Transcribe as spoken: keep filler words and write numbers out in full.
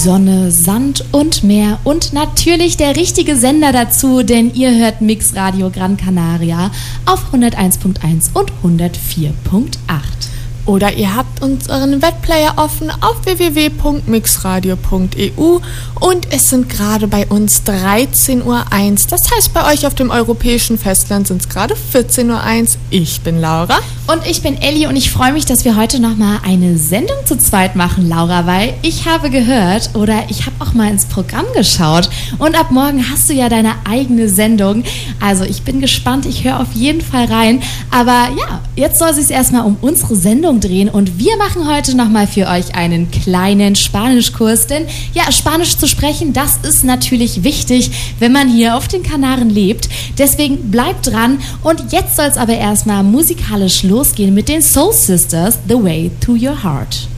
Sonne, Sand und Meer und natürlich der richtige Sender dazu, denn ihr hört Mix Radio Gran Canaria auf hunderteins Komma eins und hundertvier Komma acht. Oder ihr habt unseren Webplayer offen auf w w w punkt mixradio punkt e u und es sind gerade bei uns dreizehn Uhr eins. Das heißt, bei euch auf dem europäischen Festland sind es gerade vierzehn Uhr eins. Ich bin Laura. Und ich bin Elli und ich freue mich, dass wir heute nochmal eine Sendung zu zweit machen, Laura, weil ich habe gehört oder ich habe auch mal ins Programm geschaut und ab morgen hast du ja deine eigene Sendung. Also ich bin gespannt, ich höre auf jeden Fall rein. Aber ja, jetzt soll es sich erstmal um unsere Sendung drehen und wir machen heute nochmal für euch einen kleinen Spanischkurs, denn ja, Spanisch zu sprechen, das ist natürlich wichtig, wenn man hier auf den Kanaren lebt. Deswegen bleibt dran und jetzt soll es aber erstmal musikalisch losgehen mit den Soul Sisters, The Way to Your Heart.